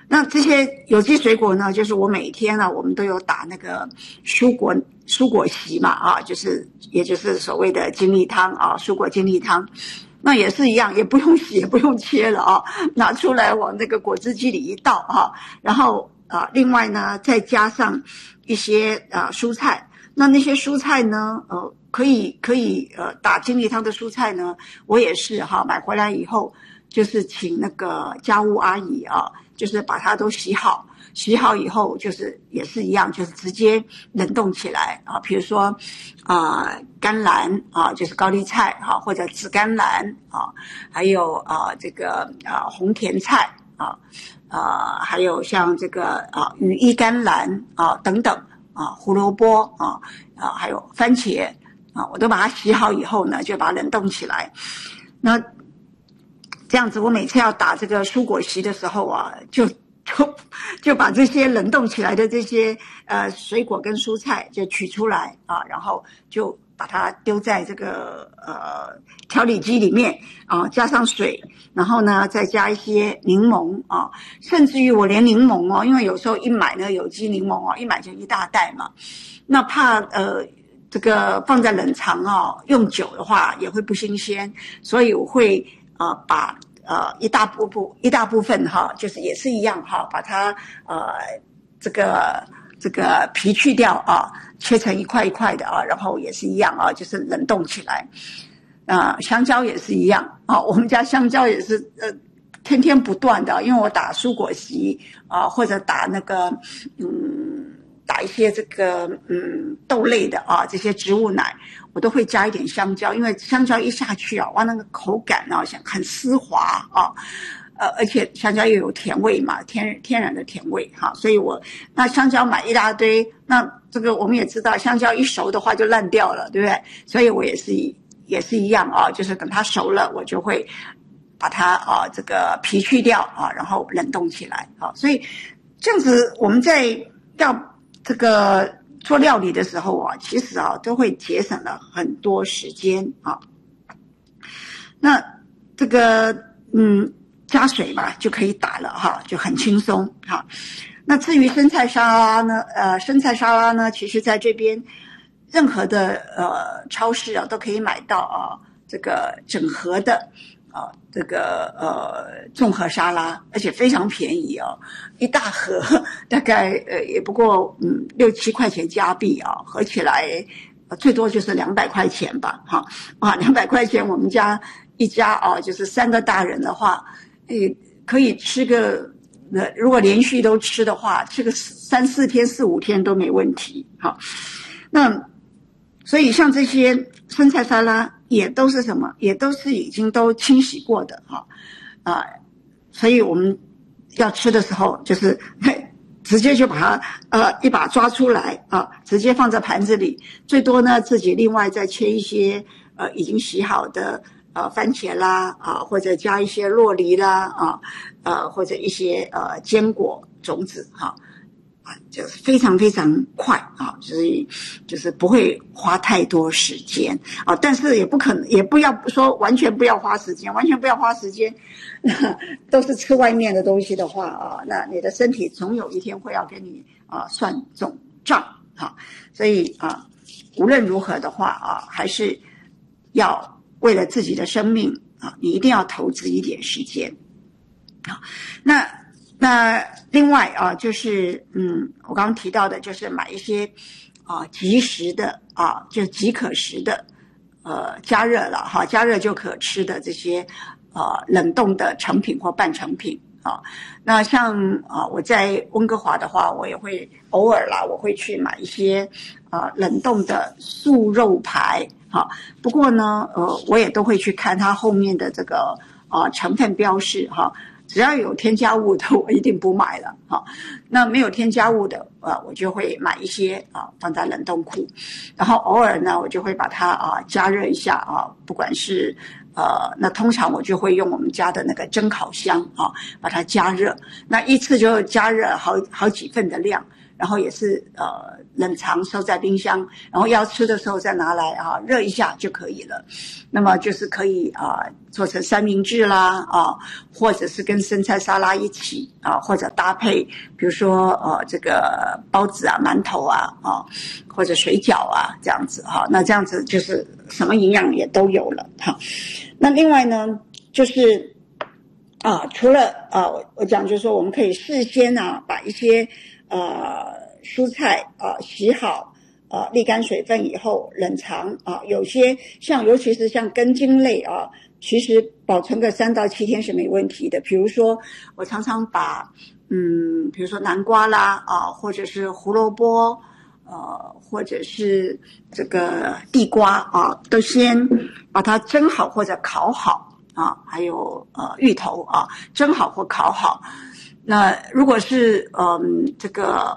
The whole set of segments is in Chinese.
那这些有机水果呢，就是我每一天呢，我们都有打那个蔬果席嘛啊，也就是所谓的精力汤啊，蔬果精力汤。那也是一样，也不用洗，也不用切了啊，拿出来往那个果汁机里一倒啊，然后另外呢再加上一些蔬菜。那些蔬菜呢可以打精力汤的蔬菜呢，我也是买回来以后就是请那个家务阿姨啊，就是把它都洗好以后，就是也是一样，就是直接冷冻起来啊。比如说甘蓝啊，就是高丽菜或者紫甘蓝啊，还有这个红甜菜还有像这个羽衣甘蓝等等胡萝卜还有番茄我都把它洗好以后呢，就把它冷冻起来。那这样子，我每次要打这个蔬果席的时候就把这些冷冻起来的这些水果跟蔬菜就取出来然后就把它丢在这个调理机里面加上水，然后呢再加一些柠檬甚至于我连柠檬因为有时候一买呢有机柠檬一买就一大袋嘛，那怕这个放在冷藏用久的话也会不新鲜，所以我会把一大部分就是也是一样把它这个皮去掉切成一块一块的然后也是一样就是冷冻起来。香蕉也是一样我们家香蕉也是天天不断的，因为我打蔬果席或者打那个打一些这个豆类的这些植物奶，我都会加一点香蕉，因为香蕉一下去哇，那个口感很丝滑而且香蕉又有甜味嘛，天然的甜味所以那香蕉买一大堆，那这个我们也知道，香蕉一熟的话就烂掉了，对不对？所以我也是一样就是等它熟了，我就会把它这个皮去掉然后冷冻起来所以这样子我们在要这个做料理的时候其实都会节省了很多时间那这个加水嘛就可以打了就很轻松那至于生菜沙拉呢，其实在这边任何的超市都可以买到这个整盒的这个综合沙拉，而且非常便宜一大盒大概也不过6-7块钱加币合起来最多就是200块钱吧200块钱我们家一家就是3个大人的话可以吃个如果连续都吃的话，吃个3-4天4-5天都没问题那所以像这些生菜沙拉也都是什么？也都是已经都清洗过的所以我们要吃的时候就是直接就把它一把抓出来直接放在盘子里，最多呢自己另外再切一些已经洗好的番茄啦或者加一些酪梨啦或者一些坚果种子就是非常非常快就是不会花太多时间但是也不要说完全不要花时间，都是吃外面的东西的话那你的身体总有一天会要跟你算总账所以无论如何的话还是要为了自己的生命你一定要投资一点时间那另外就是我刚刚提到的就是买一些即食的就即可食的加热了加热就可吃的这些冷冻的成品或半成品那像我在温哥华的话，我也会偶尔我会去买一些冷冻的素肉排不过呢我也都会去看它后面的这个成分标示只要有添加物的我一定不买了那没有添加物的我就会买一些放在冷冻库，然后偶尔呢我就会把它加热一下不管是那通常我就会用我们家的那个蒸烤箱把它加热，那一次就加热好几份的量， 然后也是冷藏收在冰箱，然后要吃的时候再拿来热一下就可以了。那么就是可以做成三明治啦或者是跟生菜沙拉一起或者搭配，比如说这个包子啊、馒头啊或者水饺啊这样子那这样子就是什么营养也都有了那另外呢就是除了我讲就是说我们可以事先把一些蔬菜洗好沥干水分以后冷藏有些尤其是像根茎类其实保存个3到7天是没问题的。比如说我常常把比如说南瓜啦或者是胡萝卜或者是这个地瓜都先把它蒸好或者烤好还有芋头蒸好或烤好。那如果是这个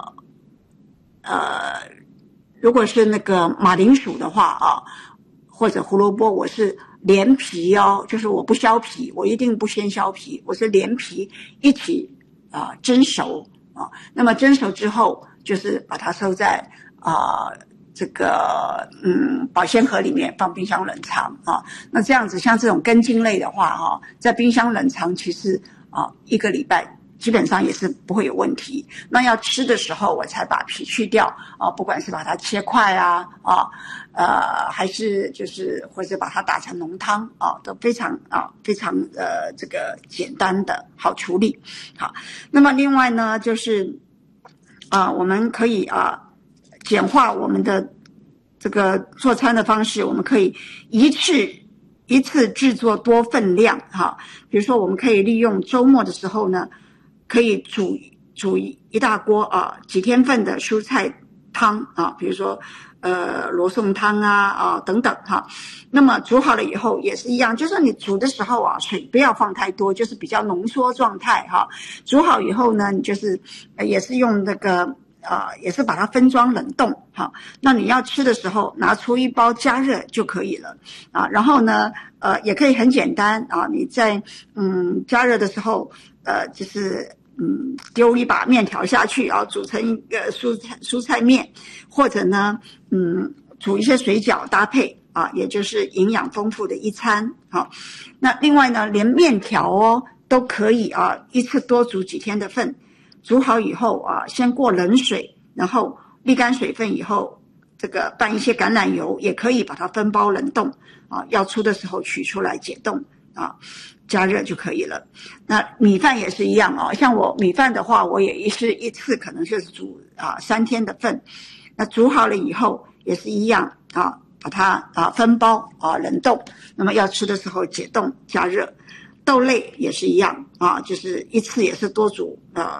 如果是那个马铃薯的话或者胡萝卜，我是连皮就是我不削皮，我一定不先削皮，我是连皮一起蒸熟那么蒸熟之后就是把它收在这个保鲜盒里面放冰箱冷藏那这样子像这种根茎类的话在冰箱冷藏其实1个礼拜基本上也是不会有问题。那要吃的时候我才把皮去掉不管是把它切块还是就是或者把它打成浓汤都非常非常这个简单的好处理。好，那么另外呢就是我们可以简化我们的这个做餐的方式，我们可以一次制作多份量比如说我们可以利用周末的时候呢可以煮一大锅几天份的蔬菜汤比如说罗宋汤等等那么煮好了以后也是一样，就是你煮的时候水不要放太多，就是比较浓缩状态煮好以后呢你就是也是用那个也是把它分装冷冻那你要吃的时候拿出一包加热就可以了然后呢也可以很简单你在加热的时候就是丢一把面条下去煮成一个蔬菜面，或者呢煮一些水饺搭配也就是营养丰富的一餐那另外呢连面条都可以一次多煮几天的份，煮好以后先过冷水，然后沥干水分以后这个拌一些橄榄油，也可以把它分包冷冻要出的时候取出来解冻加热就可以了。那米饭也是一样像我米饭的话我也是一次可能是煮3天的份，那煮好了以后也是一样把它分包冷冻，那么要吃的时候解冻加热。豆类也是一样就是一次也是多煮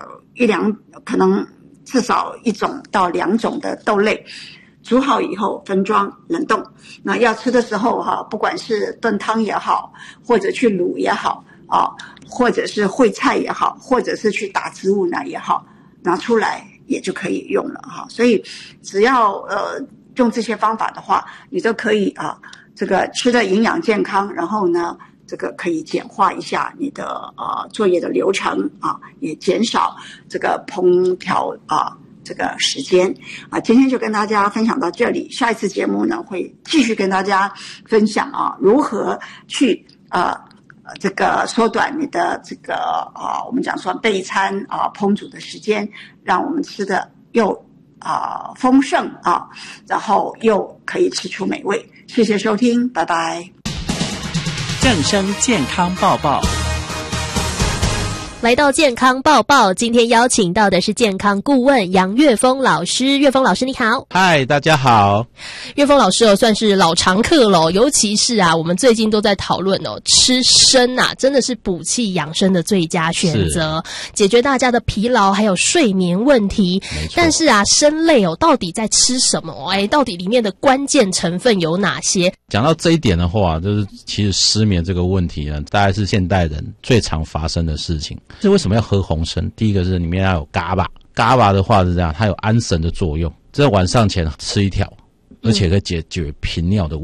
1-2可能至少1种到2种的豆类，煮好以后分装冷冻，那要吃的时候不管是炖汤也好，或者去卤也好或者是烩菜也好，或者是去打植物奶也好，拿出来也就可以用了所以只要用这些方法的话，你都可以这个吃的营养健康，然后呢这个可以简化一下你的作业的流程也减少这个烹调这个时间今天就跟大家分享到这里，下一次节目呢会继续跟大家分享如何去这个缩短你的这个我们讲说备餐烹煮的时间，让我们吃的又丰盛然后又可以吃出美味。谢谢收听，拜拜。 正声健康报报， 来到健康报报，今天邀请到的是健康顾问杨岳峰老师。岳峰老师你好。 嗨，大家好。 岳峰老师算是老常客了尤其是我们最近都在讨论吃参真的是补气养生的最佳选择，解决大家的疲劳还有睡眠问题。但是参类到底在吃什么到底里面的关键成分有哪些？ 讲到这一点的话，就是其实失眠这个问题呢，大概是现代人最常发生的事情。这为什么要喝红参？第一个是里面要有GABA的话是这样，它有安神的作用，在晚上前吃一条，而且可以解决频尿的问题。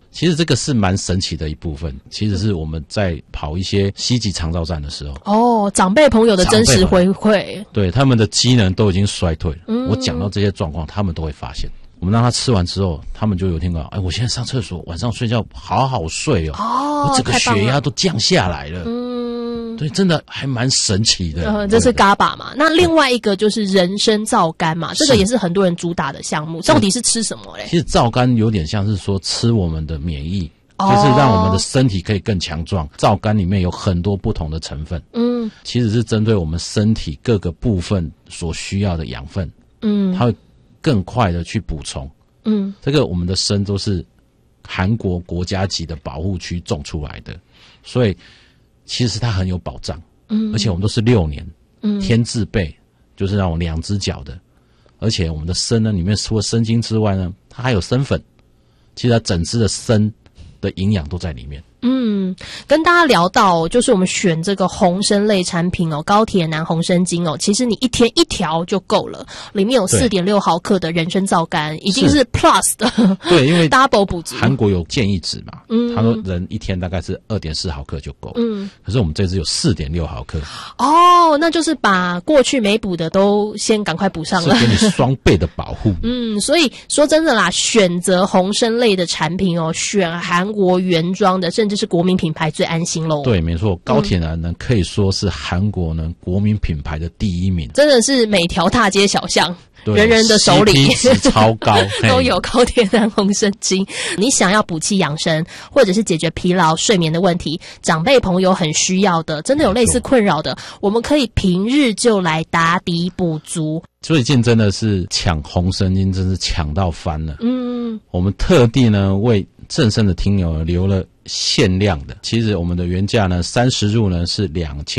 其实这个是蛮神奇的一部分，其实是我们在跑一些西级长照站的时候， 长辈朋友的真实回馈， 对，他们的机能都已经衰退了。我讲到这些状况，他们都会发现。我们让他吃完之后，他们就有听到，我现在上厕所，晚上睡觉好好睡我整个血压都降下来了。对，真的还蛮神奇的。 这是GABA嘛？那另外一个就是人参皂苷嘛，这个也是很多人主打的项目。到底是吃什么嘞？ 其实皂苷有点像是说吃我们的免疫，就是让我们的身体可以更强壮。皂苷里面有很多不同的成分，其实是针对我们身体各个部分所需要的养分，它会更快的去补充。这个我们的参都是韩国国家级的保护区种出来的，所以其实它很有保障。而且我们都是6年，天字辈，就是那种2只脚的。而且我们的参呢，里面除了参精之外呢，它还有参粉，其实它整只的参的营养都在里面。 跟大家聊到就是我们选这个红参类产品高铁南红参精其实你一天1条就够了，里面有 4.6 毫克的人参皂苷，已经是 plus 的， 对，因为 double 补足。 韩国有建议值嘛，他说人一天大概是 2.4 毫克就够，可是我们这支有 4.6 毫克。 那就是把过去没补的都先赶快补上了， 是给你双倍的保护。 所以说真的啦，选择红参类的产品选韩国原装的，甚至是国民品牌最安心咯。 对，没错，高铁男呢可以说是韩国呢国民品牌的第1名， 真的是每条大街小巷人人的手里 CP 值超高都有高铁南红参精。你想要补气养生，或者是解决疲劳睡眠的问题，长辈朋友很需要的，真的有类似困扰的，我们可以平日就来打底补足。 最近真的是抢红参精，真是抢到翻了。我们特地呢为正声的听友留了限量的，其实我们的原价呢30入呢是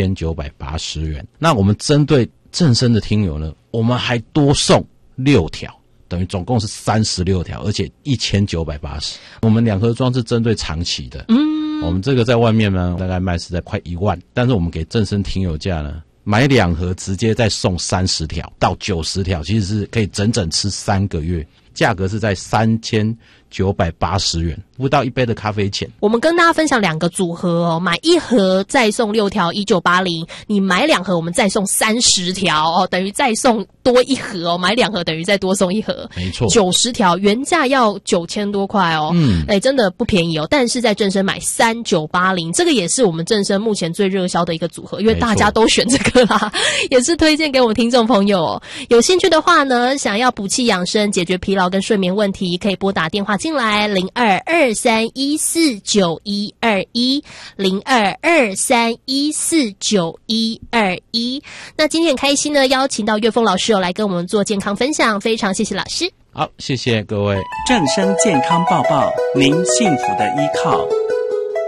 2980元，那我们针对正声的听友呢，我们还多送6条，等于总共是36条，而且1980。我们2盒装是针对长期的，我们这个在外面呢大概卖是在快1万，但是我们给正声听友价呢，买2盒直接再送30条到90条，其实是可以整整吃3个月，价格是在3980元，不到1杯的咖啡钱。 我们跟大家分享2个组合买1盒再送6条1980，你买2盒我们再送30条等于再送多1盒买2盒等于再多送1盒， 没错 ，90条原价要9000多块真的不便宜但是在正声买3980，这个也是我们正声目前最热销的一个组合，因为大家都选这个啦，也是推荐给我们听众朋友有兴趣的话呢，想要补气养生，解决疲劳跟睡眠问题，可以拨打电话进来0223149121 0223149121。那今天很开心呢，邀请到岳峰老师来跟我们做健康分享，非常谢谢老师。 好，谢谢各位。 正声健康报报，您幸福的依靠。